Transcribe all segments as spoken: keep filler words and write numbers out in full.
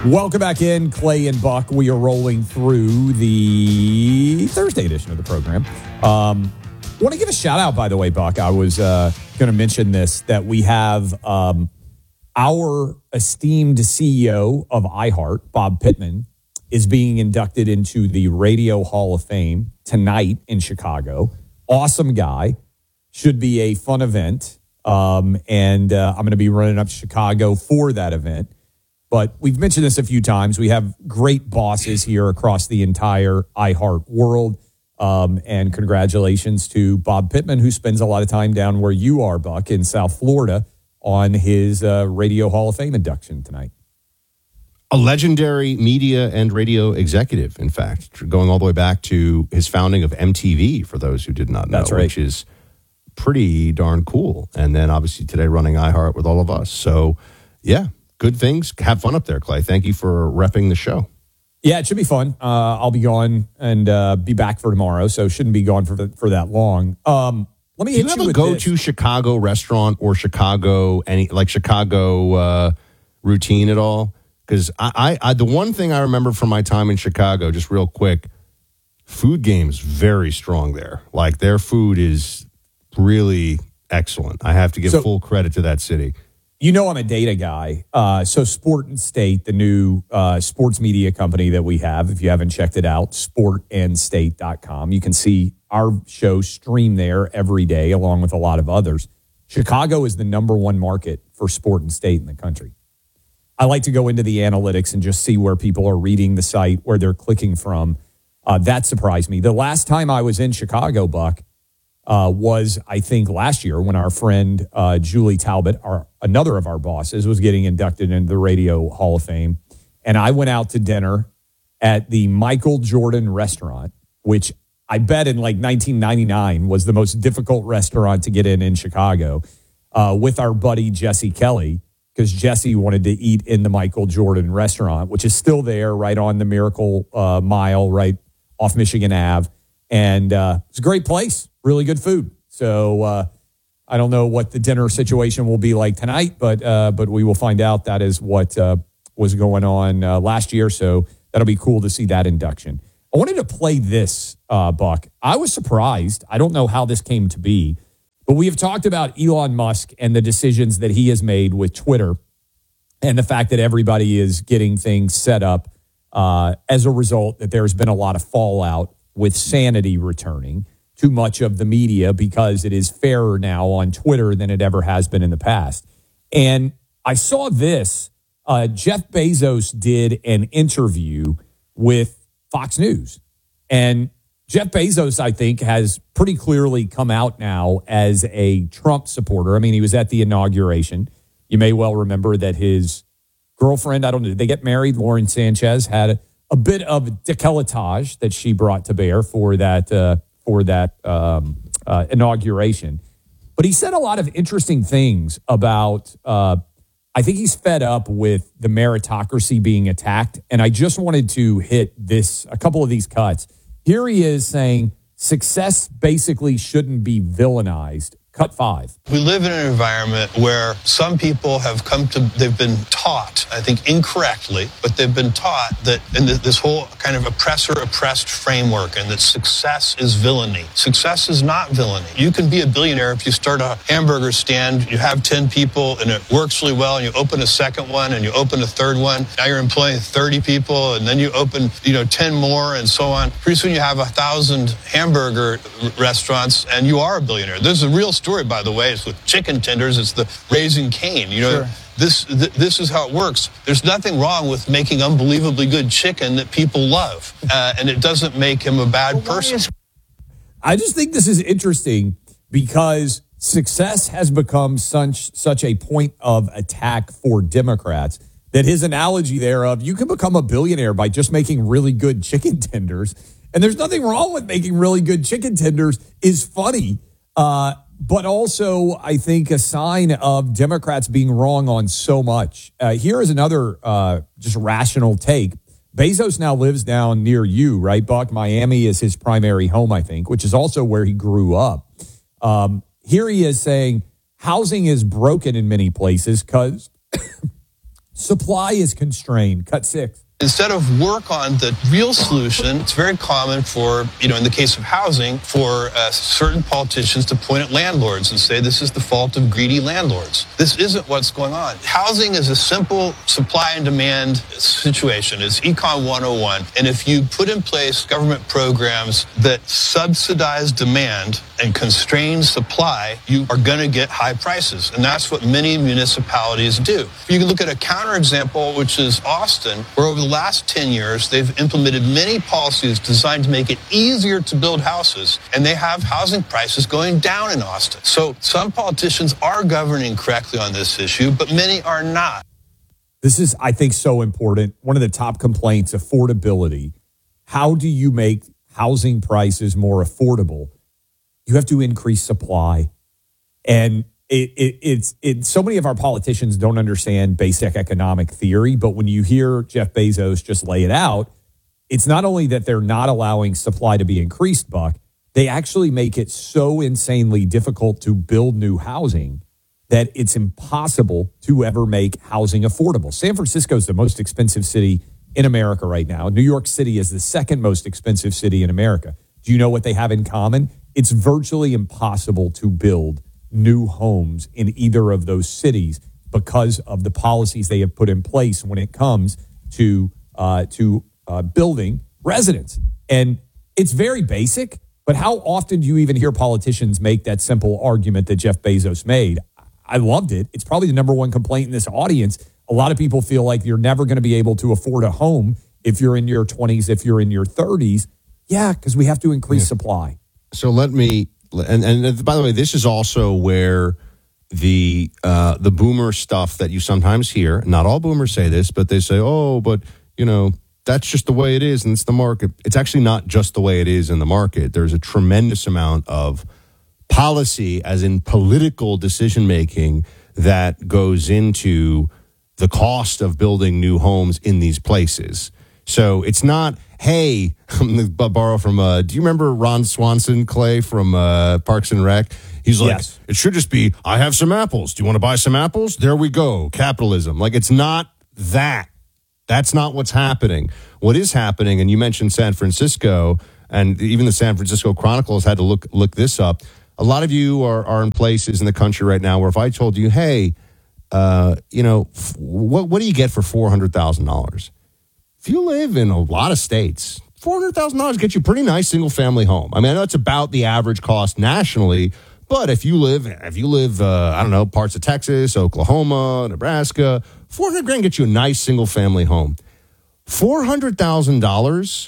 Welcome back in, Clay and Buck. We are rolling through the Thursday edition of the program. Um, want to give a shout out, by the way, Buck. I was uh, going to mention this, that we have um, our esteemed C E O of iHeart, Bob Pittman, is being inducted into the Radio Hall of Fame tonight in Chicago. Awesome guy. Should be a fun event. Um, and uh, I'm going to be running up to Chicago for that event. But we've mentioned this a few times. We have great bosses here across the entire iHeart world. Um, and congratulations to Bob Pittman, who spends a lot of time down where you are, Buck, in South Florida, on his uh, Radio Hall of Fame induction tonight. A legendary media and radio executive, in fact, going all the way back to his founding of M T V, for those who did not know, That's right. Which is pretty darn cool. And then obviously today running iHeart with all of us. So, yeah. Good things. Have fun up there, Clay. Thank you for repping the show. Yeah, it should be fun. Uh, I'll be gone and uh, be back for tomorrow, so shouldn't be gone for for that long. Um, let me Do hit you have you a with go-to this. Chicago restaurant or Chicago any like Chicago uh, routine at all? Because I, I, I, the one thing I remember from my time in Chicago, just real quick, food game's very strong there. Like their food is really excellent. I have to give So- full credit to that city. You know I'm a data guy. Uh, so Sport and State, the new uh, sports media company that we have, if you haven't checked it out, sport and state dot com. You can see our show stream there every day, along with a lot of others. Chicago is the number one market for Sport and State in the country. I like to go into the analytics and just see where people are reading the site, where they're clicking from. Uh, that surprised me. The last time I was in Chicago, Buck, Uh, was, I think, last year when our friend uh, Julie Talbot, our another of our bosses, was getting inducted into the Radio Hall of Fame. And I went out to dinner at the Michael Jordan restaurant, which I bet in like nineteen ninety-nine was the most difficult restaurant to get in in Chicago, uh, with our buddy Jesse Kelly, because Jesse wanted to eat in the Michael Jordan restaurant, which is still there right on the Miracle uh, Mile, right off Michigan Avenue. And uh, it's a great place. Really good food. So uh, I don't know what the dinner situation will be like tonight, but uh, but we will find out. That is what uh, was going on uh, last year. So that'll be cool to see that induction. I wanted to play this, uh, Buck. I was surprised. I don't know how this came to be, but we have talked about Elon Musk and the decisions that he has made with Twitter and the fact that everybody is getting things set up uh, as a result that there's been a lot of fallout with sanity returning to much of the media because it is fairer now on Twitter than it ever has been in the past. And I saw this. Uh, Jeff Bezos did an interview with Fox News. And Jeff Bezos, I think, has pretty clearly come out now as a Trump supporter. I mean, he was at the inauguration. You may well remember that his girlfriend, I don't know, did they get married? Lauren Sanchez had a, a bit of décolletage that she brought to bear for that uh, for that um, uh, inauguration. But he said a lot of interesting things about, uh, I think he's fed up with the meritocracy being attacked. And I just wanted to hit this, a couple of these cuts. Here he is saying success basically shouldn't be villainized. Cut five. We live in an environment where some people have come to, they've been taught, I think incorrectly, but they've been taught that in this whole kind of oppressor-oppressed framework and that success is villainy. Success is not villainy. You can be a billionaire if you start a hamburger stand, you have ten people and it works really well and you open a second one and you open a third one. Now you're employing thirty people and then you open, you know, ten more and so on. Pretty soon you have a thousand hamburger restaurants and you are a billionaire. There's a real story, by the way. It's with chicken tenders. It's the Raising Cane. You know, Sure. this th- this is how it works. There's nothing wrong with making unbelievably good chicken that people love, uh, and it doesn't make him a bad person. I just think this is interesting because success has become such such a point of attack for Democrats that his analogy there of you can become a billionaire by just making really good chicken tenders, and there's nothing wrong with making really good chicken tenders, is funny. Uh, but also, I think, a sign of Democrats being wrong on so much. Uh, here is another uh, just rational take. Bezos now lives down near you, right, Buck? Miami is his primary home, I think, which is also where he grew up. Um, here he is saying housing is broken in many places because Supply is constrained. Cut six. Instead of work on the real solution, it's very common for, you know, in the case of housing, for uh, certain politicians to point at landlords and say this is the fault of greedy landlords. This isn't what's going on. Housing is a simple supply and demand situation. It's Econ one oh one. And if you put in place government programs that subsidize demand and constrain supply, you are going to get high prices. And that's what many municipalities do. You can look at a counterexample, which is Austin, where over the last ten years, they've implemented many policies designed to make it easier to build houses, and they have housing prices going down in Austin. So some politicians are governing correctly on this issue, but many are not. This is, I think, so important. One of the top complaints, affordability. How do you make housing prices more affordable? You have to increase supply. And It, it, it's it, so many of our politicians don't understand basic economic theory, but when you hear Jeff Bezos just lay it out, it's not only that they're not allowing supply to be increased, Buck, they actually make it so insanely difficult to build new housing that it's impossible to ever make housing affordable. San Francisco is the most expensive city in America right now. New York City is the second most expensive city in America. Do you know what they have in common? It's virtually impossible to build new homes in either of those cities because of the policies they have put in place when it comes to uh, to uh, building residents. And it's very basic, but how often do you even hear politicians make that simple argument that Jeff Bezos made? I loved it. It's probably the number one complaint in this audience. A lot of people feel like you're never going to be able to afford a home if you're in your twenties, if you're in your thirties. Yeah, because we have to increase yeah. supply. So let me... And, and by the way, this is also where the uh, the boomer stuff that you sometimes hear, not all boomers say this, but they say, oh, but, you know, that's just the way it is and it's the market. It's actually not just the way it is in the market. There's a tremendous amount of policy, as in political decision-making, that goes into the cost of building new homes in these places. So it's not, hey, I'm going to borrow from, uh, do you remember Ron Swanson, Clay, from uh, Parks and Rec? He's like, yes. It should just be, I have some apples. Do you want to buy some apples? There we go. Capitalism. Like, it's not that. That's not what's happening. What is happening, and you mentioned San Francisco, and even the San Francisco Chronicle has had to look look this up. A lot of you are, are in places in the country right now where if I told you, hey, uh, you know, f- what, what do you get for four hundred thousand dollars? If you live in a lot of states, four hundred thousand dollars gets you a pretty nice single-family home. I mean, I know it's about the average cost nationally, but if you live, if you live, uh, I don't know, parts of Texas, Oklahoma, Nebraska, four hundred grand gets you a nice single-family home. four hundred thousand dollars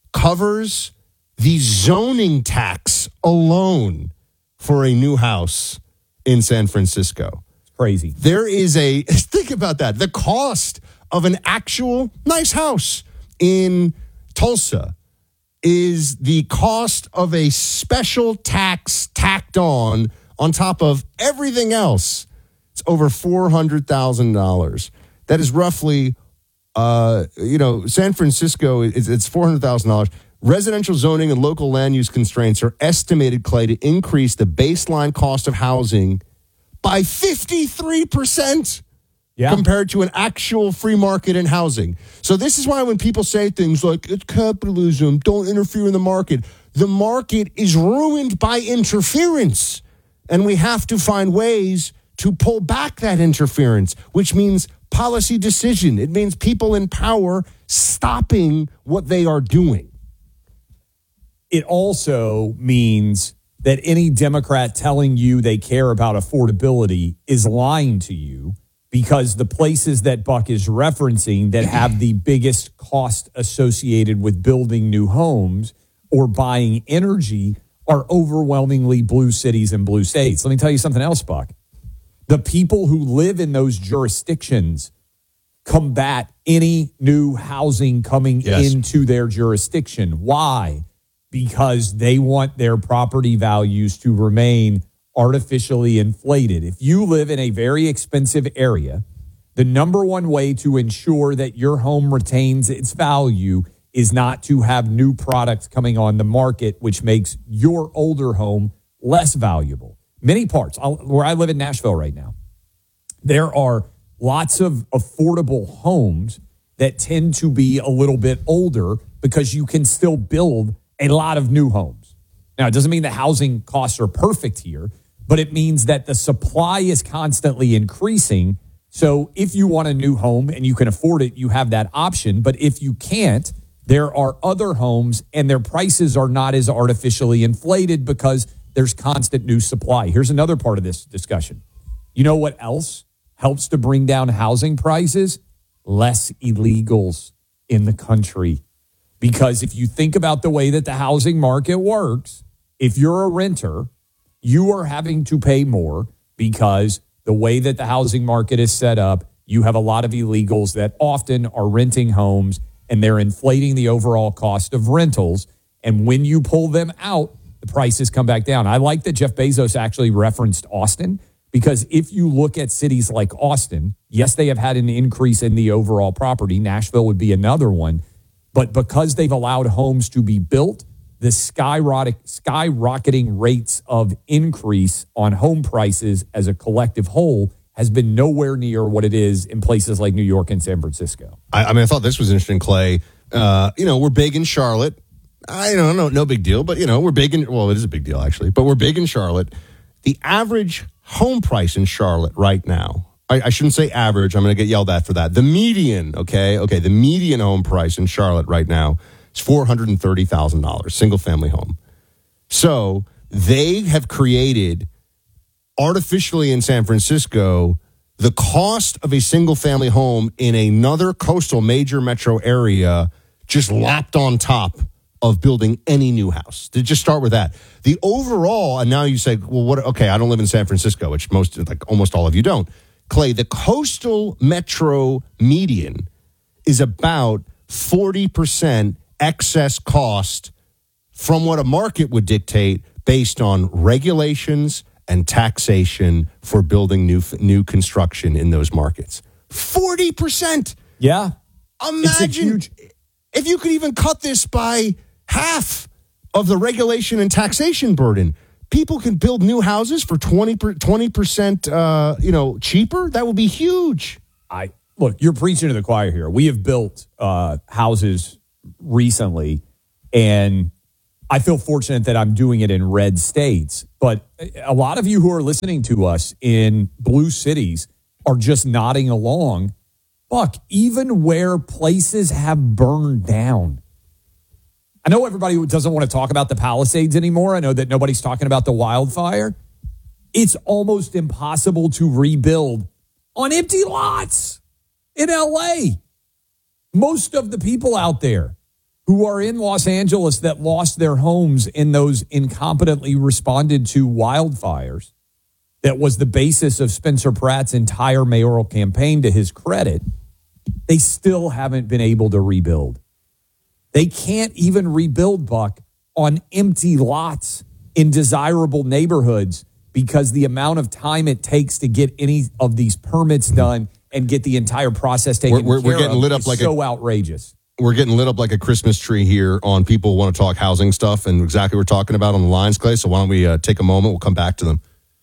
covers the zoning tax alone for a new house in San Francisco. It's crazy. There is a, think about that, the cost of an actual nice house in Tulsa is the cost of a special tax tacked on on top of everything else. It's over four hundred thousand dollars. That is roughly, uh, you know, San Francisco, is, it's four hundred thousand dollars. Residential zoning and local land use constraints are estimated, Clay, to increase the baseline cost of housing by fifty-three percent. Yeah. Compared to an actual free market in housing. So this is why when people say things like, it's capitalism, don't interfere in the market, the market is ruined by interference. And we have to find ways to pull back that interference, which means policy decision. It means people in power stopping what they are doing. It also means that any Democrat telling you they care about affordability is lying to you, because the places that Buck is referencing that have the biggest cost associated with building new homes or buying energy are overwhelmingly blue cities and blue states. Let me tell you something else, Buck. The people who live in those jurisdictions combat any new housing coming yes. into their jurisdiction. Why? Because they want their property values to remain artificially inflated. If you live in a very expensive area, the number one way to ensure that your home retains its value is not to have new products coming on the market, which makes your older home less valuable. Many parts, where I live in Nashville right now, there are lots of affordable homes that tend to be a little bit older because you can still build a lot of new homes. Now, it doesn't mean the housing costs are perfect here, but it means that the supply is constantly increasing. So if you want a new home and you can afford it, you have that option. But if you can't, there are other homes and their prices are not as artificially inflated because there's constant new supply. Here's another part of this discussion. You know what else helps to bring down housing prices? Less illegals in the country. Because if you think about the way that the housing market works, if you're a renter, you are having to pay more because the way that the housing market is set up, you have a lot of illegals that often are renting homes and they're inflating the overall cost of rentals. And when you pull them out, the prices come back down. I like that Jeff Bezos actually referenced Austin, because if you look at cities like Austin, yes, they have had an increase in the overall property. Nashville would be another one. But because they've allowed homes to be built, the skyrocket, skyrocketing rates of increase on home prices as a collective whole has been nowhere near what it is in places like New York and San Francisco. I, I mean, I thought this was interesting, Clay. Uh, you know, we're big in Charlotte. I don't know, no big deal, but, you know, we're big in, well, it is a big deal, actually, but we're big in Charlotte. The average home price in Charlotte right now, I, I shouldn't say average, I'm going to get yelled at for that. The median, okay, okay, the median home price in Charlotte right now is four hundred thirty thousand dollars, single family home. So they have created artificially in San Francisco the cost of a single family home in another coastal major metro area just lopped on top of building any new house. To just start with that. The overall, and now you say, well, what, okay, I don't live in San Francisco, which most, like almost all of you don't. Clay, the coastal metro median is about forty percent excess cost from what a market would dictate based on regulations and taxation for building new new construction in those markets. forty percent. Yeah. Imagine huge- if you could even cut this by half of the regulation and taxation burden. People can build new houses for twenty percent uh, you know, cheaper. That would be huge. I look, you're preaching to the choir here. We have built uh, houses recently, and I feel fortunate that I'm doing it in red states. But a lot of you who are listening to us in blue cities are just nodding along. Buck, even where places have burned down. I know everybody doesn't want to talk about the Palisades anymore. I know that nobody's talking about the wildfire. It's almost impossible to rebuild on empty lots in L A. Most of the people out there who are in Los Angeles that lost their homes in those incompetently responded to wildfires, that was the basis of Spencer Pratt's entire mayoral campaign, to his credit, they still haven't been able to rebuild. They can't even rebuild, Buck, on empty lots in desirable neighborhoods because the amount of time it takes to get any of these permits done and get the entire process taken we're, we're, care we're getting of lit up is like so a, outrageous. We're getting lit up like a Christmas tree here on people who want to talk housing stuff and exactly what we're talking about on the lines, Clay. So why don't we uh, take a moment? We'll come back to them.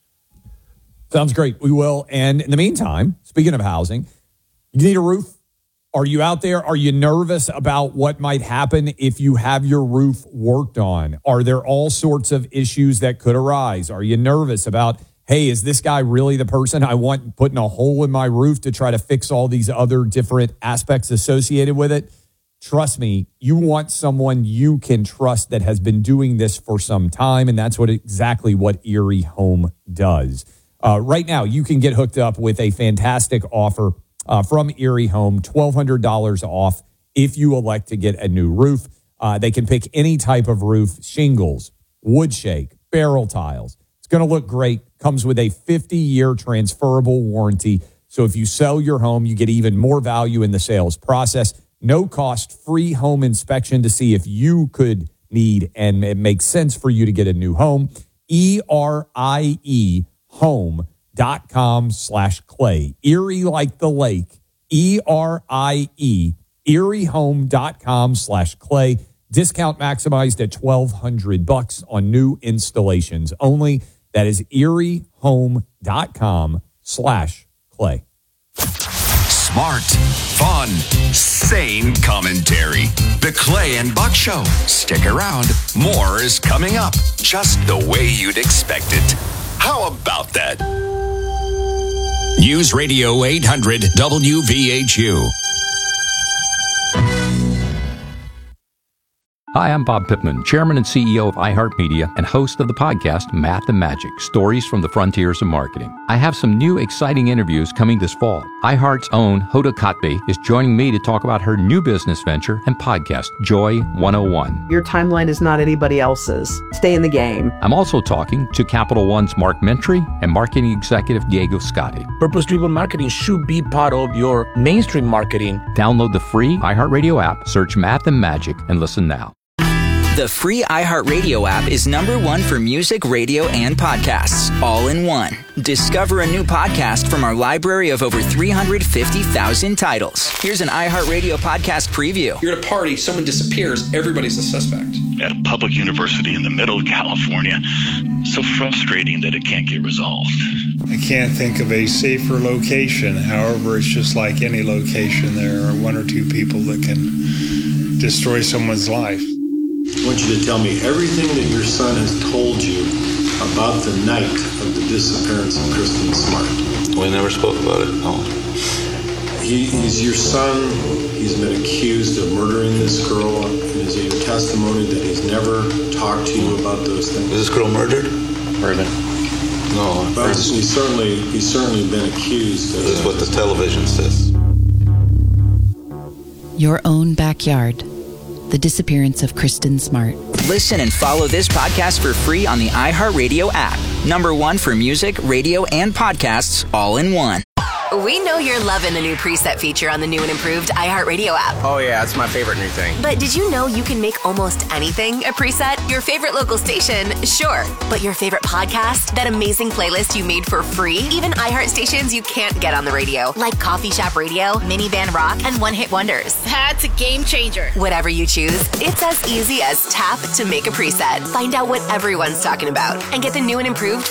Sounds great. We will. And in the meantime, speaking of housing, you need a roof? Are you out there? Are you nervous about what might happen if you have your roof worked on? Are there all sorts of issues that could arise? Are you nervous about, hey, is this guy really the person I want putting a hole in my roof to try to fix all these other different aspects associated with it? Trust me, you want someone you can trust that has been doing this for some time, and that's what exactly what Erie Home does. Uh, right now, you can get hooked up with a fantastic offer Uh, from Erie Home, twelve hundred dollars off if you elect to get a new roof. Uh, they can pick any type of roof, shingles, wood shake, barrel tiles. It's going to look great. Comes with a fifty-year transferable warranty. So if you sell your home, you get even more value in the sales process. No cost, free home inspection to see if you could need and it makes sense for you to get a new home. E R I E home. Dot com slash Clay. Erie like the lake. E R I E. ErieHome.com slash Clay. Discount maximized at twelve hundred bucks on new installations only. That is ErieHome.com slash Clay. Smart, fun, sane commentary. The Clay and Buck Show. Stick around. More is coming up, just the way you'd expect it. How about that? News Radio eight hundred W V H U. Hi, I'm Bob Pittman, Chairman and C E O of iHeartMedia and host of the podcast Math and Magic, Stories from the Frontiers of Marketing. I have some new exciting interviews coming this fall. iHeart's own Hoda Kotb is joining me to talk about her new business venture and podcast, Joy one oh one. Your timeline is not anybody else's. Stay in the game. I'm also talking to Capital One's Mark Mentry and marketing executive Diego Scotti. Purpose-driven marketing should be part of your mainstream marketing. Download the free iHeartRadio app, search Math and Magic, and listen now. The free iHeartRadio app is number one for music, radio, and podcasts, all in one. Discover a new podcast from our library of over three hundred fifty thousand titles. Here's an iHeartRadio podcast preview. You're at a party, someone disappears, everybody's a suspect. At a public university in the middle of California, so frustrating that it can't get resolved. I can't think of a safer location. However, it's just like any location. There are one or two people that can destroy someone's life. I want you to tell me everything that your son has told you about the night of the disappearance of Kristen Smart. We never spoke about it, no. He, he's your son. He's been accused of murdering this girl. And is it your testimony that he's never talked to you about those things? Was this girl murdered? Murdered. No. But he's certainly, he's certainly been accused. Of this is what the television says. Your own backyard. The disappearance of Kristen Smart. Listen and follow this podcast for free on the iHeartRadio app. Number one for music, radio, and podcasts, all in one. We know you're loving the new preset feature on the new and improved iHeartRadio app. Oh yeah, it's my favorite new thing. But did you know you can make almost anything a preset? Your favorite local station, sure. But your favorite podcast? That amazing playlist you made for free? Even iHeart stations you can't get on the radio, like Coffee Shop Radio, Minivan Rock, and One Hit Wonders. That's a game changer. Whatever you choose, it's as easy as tap to make a preset. Find out what everyone's talking about and get the new and improved